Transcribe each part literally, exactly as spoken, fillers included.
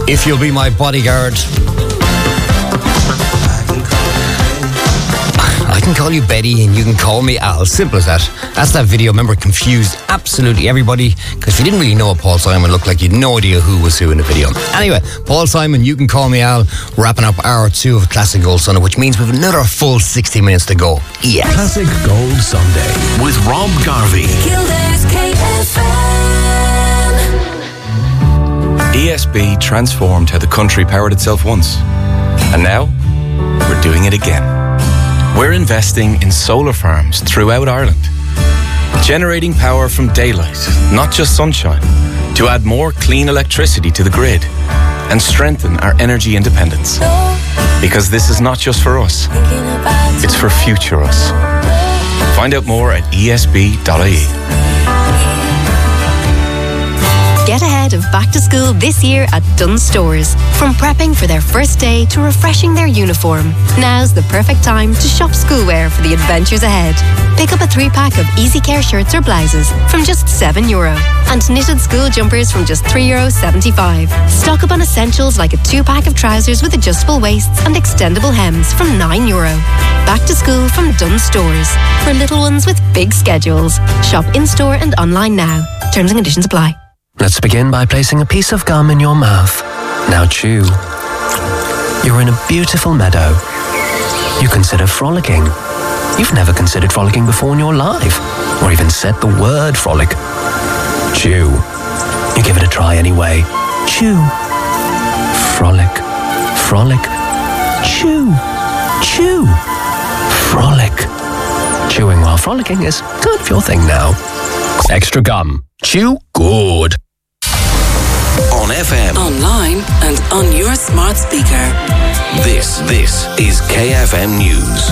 If You'll Be My Bodyguard. I can call you Betty and you can call me Al. Simple as that. That's that video. Remember, it confused absolutely everybody, because if you didn't really know what Paul Simon looked like, you had no idea who was who in the video. Anyway, Paul Simon, You Can Call Me Al, wrapping up hour two of Classic Gold Sunday, which means we have another full sixty minutes to go. Yeah. Classic Gold Sunday with Rob Garvey. Kildare K F M. E S B transformed how the country powered itself once. And now, we're doing it again. We're investing in solar farms throughout Ireland, generating power from daylight, not just sunshine, to add more clean electricity to the grid and strengthen our energy independence. Because this is not just for us, it's for future us. Find out more at E S B dot I E. Get ahead of back to school this year at Dunnes Stores. From prepping for their first day to refreshing their uniform, now's the perfect time to shop schoolwear for the adventures ahead. Pick up a three-pack of Easy Care shirts or blouses from just seven euro and knitted school jumpers from just three euro seventy-five. Stock up on essentials like a two-pack of trousers with adjustable waists and extendable hems from nine euro. Back to school from Dunnes Stores. For little ones with big schedules. Shop in-store and online now. Terms and conditions apply. Let's begin by placing a piece of gum in your mouth. Now chew. You're in a beautiful meadow. You consider frolicking. You've never considered frolicking before in your life, or even said the word frolic. Chew. You give it a try anyway. Chew. Frolic. Frolic. Chew. Chew. Frolic. Chewing while frolicking is kind of your thing now. Extra gum. Chew good. On F M, Online and on your smart speaker. this, this is K F M News.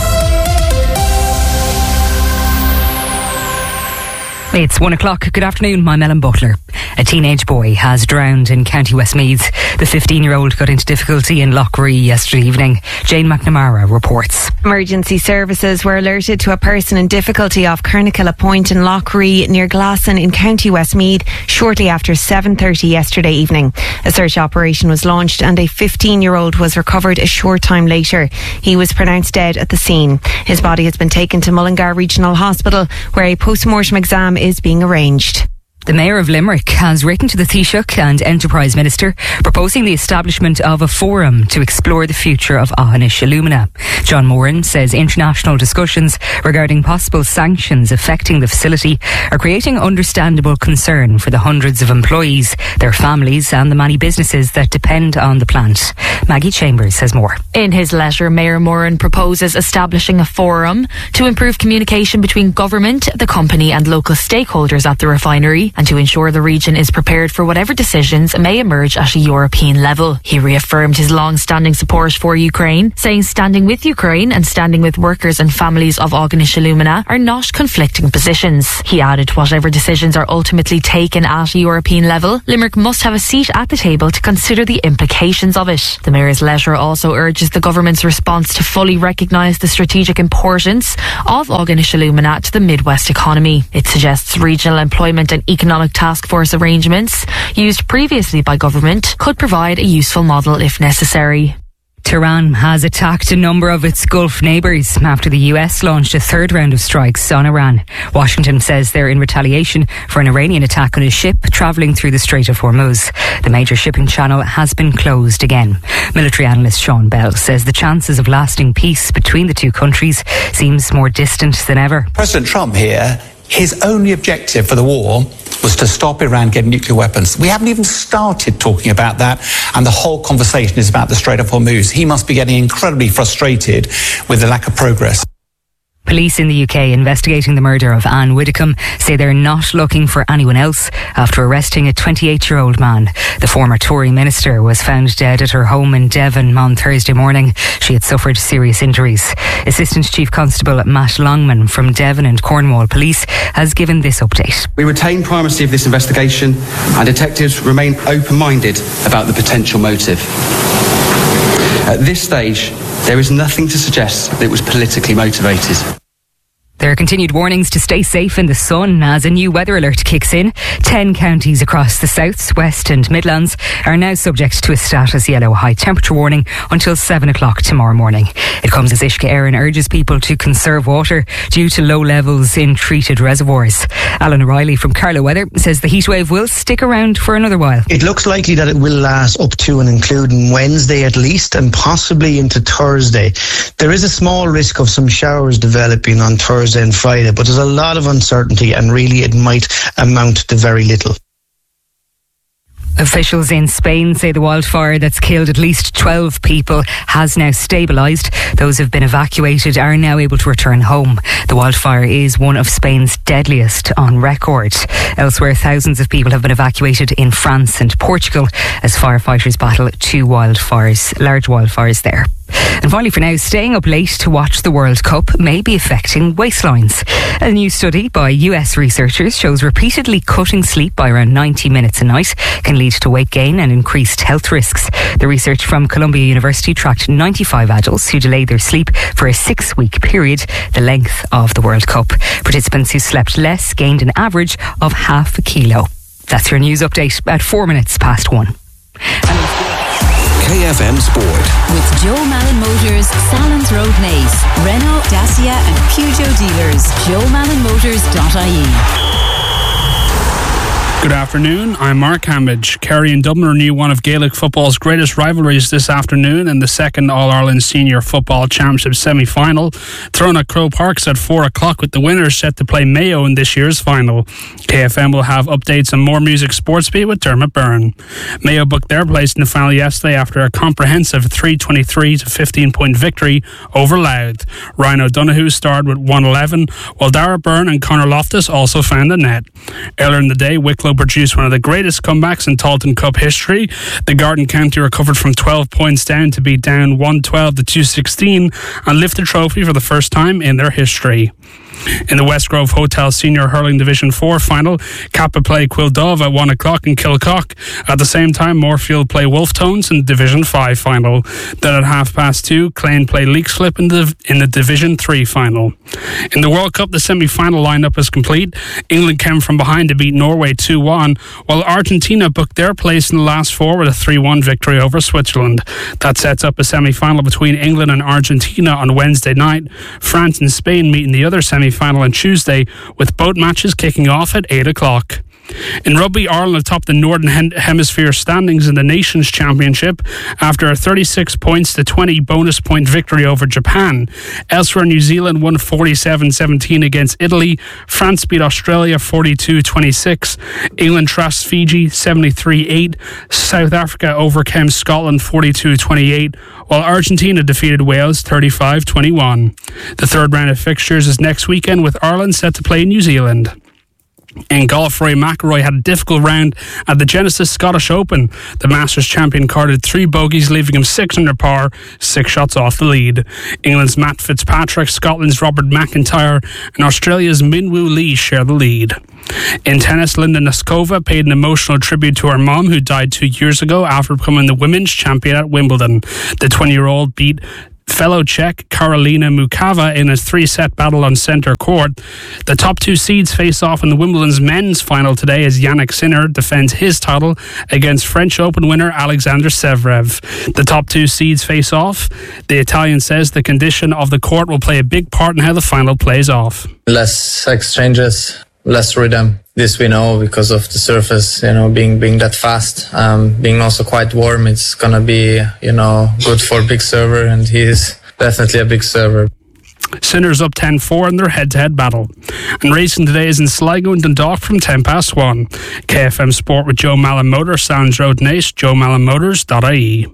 It's one o'clock. Good afternoon. I'm Ellen Butler. A teenage boy has drowned in County Westmeath. The fifteen-year-old got into difficulty in Loughree yesterday evening. Jane McNamara reports. Emergency services were alerted to a person in difficulty off Carnicalla Point in Loughree near Glasson in County Westmeath shortly after seven thirty yesterday evening. A search operation was launched and a fifteen-year-old was recovered a short time later. He was pronounced dead at the scene. His body has been taken to Mullingar Regional Hospital, where a post-mortem exam is being arranged. The Mayor of Limerick has written to the Taoiseach and Enterprise Minister proposing the establishment of a forum to explore the future of Aughanish Alumina. John Moran says international discussions regarding possible sanctions affecting the facility are creating understandable concern for the hundreds of employees, their families and the many businesses that depend on the plant. Maggie Chambers has more. In his letter, Mayor Moran proposes establishing a forum to improve communication between government, the company and local stakeholders at the refinery, and to ensure the region is prepared for whatever decisions may emerge at a European level. He reaffirmed his long-standing support for Ukraine, saying standing with Ukraine and standing with workers and families of Aughanish Alumina are not conflicting positions. He added whatever decisions are ultimately taken at a European level, Limerick must have a seat at the table to consider the implications of it. The Mayor's letter also urges the government's response to fully recognise the strategic importance of Aughanish Alumina to the Midwest economy. It suggests regional employment and economic Economic Task Force arrangements used previously by government could provide a useful model if necessary. Tehran has attacked a number of its Gulf neighbours after the U S launched a third round of strikes on Iran. Washington says they're in retaliation for an Iranian attack on a ship travelling through the Strait of Hormuz. The major shipping channel has been closed again. Military analyst Sean Bell says the chances of lasting peace between the two countries seems more distant than ever. President Trump here, his only objective for the war was to stop Iran getting nuclear weapons. We haven't even started talking about that, and the whole conversation is about the Strait of Hormuz. He must be getting incredibly frustrated with the lack of progress. Police in the U K investigating the murder of Anne Widdecombe say they're not looking for anyone else after arresting a twenty-eight-year-old man. The former Tory minister was found dead at her home in Devon on Thursday morning. She had suffered serious injuries. Assistant Chief Constable Matt Longman from Devon and Cornwall Police has given this update. We retain primacy of this investigation and detectives remain open-minded about the potential motive. At this stage, there is nothing to suggest that it was politically motivated. There are continued warnings to stay safe in the sun as a new weather alert kicks in. Ten counties across the south, west and Midlands are now subject to a status yellow high temperature warning until seven o'clock tomorrow morning. It comes as Ishka Éireann urges people to conserve water due to low levels in treated reservoirs. Alan O'Reilly from Carlow Weather says the heatwave will stick around for another while. It looks likely that it will last up to and including Wednesday at least, and possibly into Thursday. There is a small risk of some showers developing on Thursday and Friday, but there's a lot of uncertainty and really it might amount to very little. Officials in Spain say the wildfire that's killed at least twelve people has now stabilised. Those who've been evacuated are now able to return home. The wildfire is one of Spain's deadliest on record. Elsewhere, thousands of people have been evacuated in France and Portugal as firefighters battle two wildfires, large wildfires there. And finally for now, staying up late to watch the World Cup may be affecting waistlines. A new study by U S researchers shows repeatedly cutting sleep by around ninety minutes a night can lead to weight gain and increased health risks. The research from Columbia University tracked ninety-five adults who delayed their sleep for a six-week period, the length of the World Cup. Participants who slept less gained an average of half a kilo. That's your news update at four minutes past one. K F M Sport. With Joe Malin Motors, Salons Road Naas, Renault, Dacia and Peugeot dealers. joe malin motors dot I E. Good afternoon, I'm Mark Hambidge. Kerry and Dublin renew one of Gaelic football's greatest rivalries this afternoon in the second All-Ireland Senior Football Championship semi-final. Thrown at Croke Park at four o'clock with the winners set to play Mayo in this year's final. K F M will have updates on More Music Sports Beat with Dermot Byrne. Mayo booked their place in the final yesterday after a comprehensive three twenty-three to fifteen point victory over Louth. Ryan O'Donoghue starred with one eleven, while Dara Byrne and Conor Loftus also found the net. Earlier in the day, Wicklow produced one of the greatest comebacks in Tailteann Cup history. The Garden County recovered from twelve points down to be down one twelve to two sixteen and lift the trophy for the first time in their history. In the Westgrove Hotel Senior Hurling Division four final, Kappa play Quildove at one o'clock in Kilcock. At the same time, Moorfield play Wolftones in the Division five final. Then at half past two, Clane play Leixlip in the, in the Division three final. In the World Cup, the semi-final lineup is complete. England came from behind to beat Norway two one, while Argentina booked their place in the last four with a three one victory over Switzerland. That sets up a semi-final between England and Argentina on Wednesday night. France and Spain meet in the other semi-final final on Tuesday, with both matches kicking off at eight o'clock. In rugby, Ireland atop the Northern Hemisphere standings in the Nations Championship after a thirty-six points to twenty bonus point victory over Japan. Elsewhere, New Zealand won forty-seven seventeen against Italy. France beat Australia forty-two twenty-six. England trashed Fiji seventy-three eight. South Africa overcame Scotland forty-two twenty-eight, while Argentina defeated Wales thirty-five twenty-one. The third round of fixtures is next weekend, with Ireland set to play New Zealand. In golf, Rory McIlroy had a difficult round at the Genesis Scottish Open. The Masters champion carded three bogeys, leaving him six under par, six shots off the lead. England's Matt Fitzpatrick, Scotland's Robert McIntyre, and Australia's Minwoo Lee share the lead. In tennis, Linda Noskova paid an emotional tribute to her mom, who died two years ago after becoming the women's champion at Wimbledon. The twenty-year-old beat fellow Czech Karolina Mukava in a three-set battle on centre court. The top two seeds face off in the Wimbledon's men's final today as Yannick Sinner defends his title against French Open winner Alexander Zverev. The top two seeds face off. The Italian says the condition of the court will play a big part in how the final plays off. Less exchanges, less rhythm. This we know because of the surface, you know, being being that fast, um, being also quite warm. It's gonna be, you know, good for a big server, and he's definitely a big server. Sinner's up ten four in their head-to-head battle. And racing today is in Sligo and Dundalk from ten past one. K F M Sport with Joe Malin Motors, Sounds Road Naas, joe malin motors dot I E.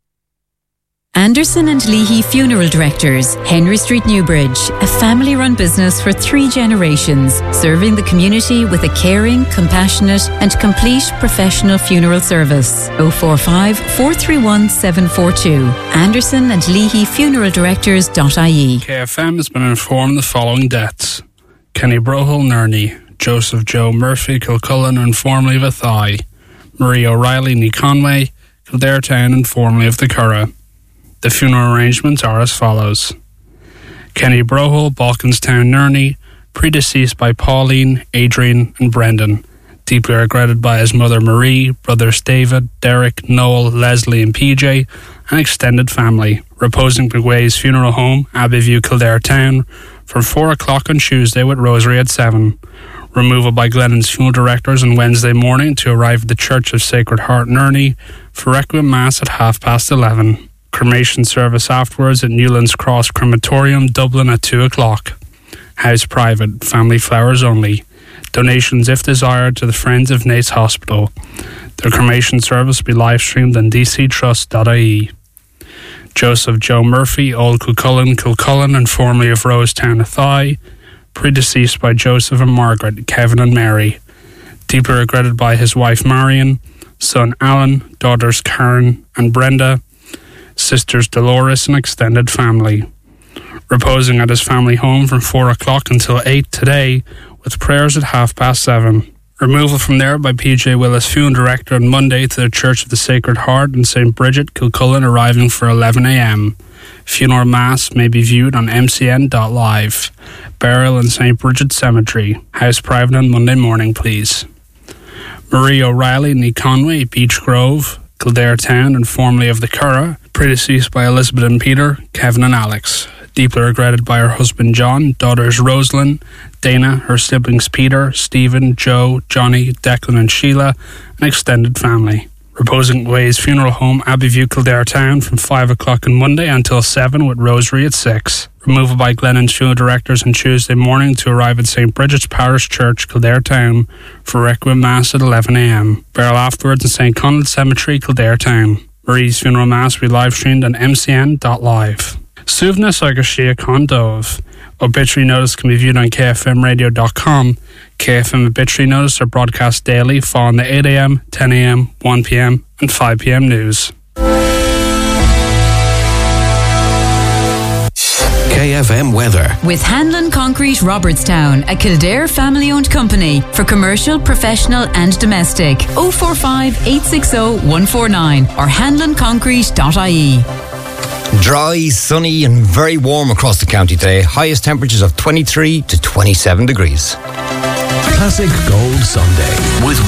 Anderson and Leahy Funeral Directors, Henry Street, Newbridge, a family-run business for three generations, serving the community with a caring, compassionate and complete professional funeral service. oh four five, four three one, seven four two. Anderson and Leahy Funeral Directors dot I E. K F M has been informed the following deaths: Kenny Brohill, Nerney; Joseph Joe Murphy, Kilcullen and formerly of Athy; Marie O'Reilly, Ní Conway, Kildare Town and formerly of the Curragh. The funeral arrangements are as follows: Kenny Brohol, Balkanstown, Nerney, predeceased by Pauline, Adrian and Brendan. Deeply regretted by his mother Marie, brothers David, Derek, Noel, Leslie and P J, and extended family. Reposing McWay's funeral home, Abbeyview, Kildare Town, from four o'clock on Tuesday with rosary at seven. Removal by Glennon's funeral directors on Wednesday morning to arrive at the Church of Sacred Heart, Nerney, for Requiem Mass at half past eleven. Cremation service afterwards at Newlands Cross Crematorium, Dublin at two o'clock. House private, family flowers only. Donations, if desired, to the Friends of Nate's Hospital. The cremation service will be live streamed on d c trust dot i e. Joseph Joe Murphy, Old Kilcullen, Kilcullen, and formerly of Rosetown, Athy, predeceased by Joseph and Margaret, Kevin and Mary. Deeply regretted by his wife Marion, son Alan, daughters Karen and Brenda, sisters Dolores and extended family. Reposing at his family home from four o'clock until eight today, with prayers at half past seven. Removal from there by P J Willis, funeral director, on Monday to the Church of the Sacred Heart in Saint Bridget, Kilcullen, arriving for eleven a m. Funeral Mass may be viewed on m c n dot live. Burial in Saint Bridget Cemetery. House private on Monday morning, please. Marie O'Reilly, Nee Conway, Beach Grove, Kildare Town, and formerly of the Curragh, predeceased by Elizabeth and Peter, Kevin and Alex. Deeply regretted by her husband John, daughters Rosalind, Dana, her siblings Peter, Stephen, Joe, Johnny, Declan and Sheila, and extended family. Reposing Ways Funeral Home, Abbeyview, Kildare Town, from five o'clock on Monday until seven with rosary at six. Removal by Glennon's funeral directors on Tuesday morning to arrive at Saint Bridget's Parish Church, Kildare Town, for Requiem Mass at eleven a m. Burial afterwards in Saint Conleth Cemetery, Kildare Town. Marie's funeral mass will be live streamed on m c n dot live. Suvna agus Shia Condove. Obituary notice can be viewed on k f m radio dot com. K F M obituary notice are broadcast daily following the eight a m, ten a m, one p m and five p m news. K F M weather. With Hanlon Concrete Robertstown, a Kildare family-owned company for commercial, professional and domestic. oh four five, eight six oh, one four nine or hanlon concrete dot i e. Dry, sunny and very warm across the county today. Highest temperatures of twenty-three to twenty-seven degrees. Classic Gold Sunday with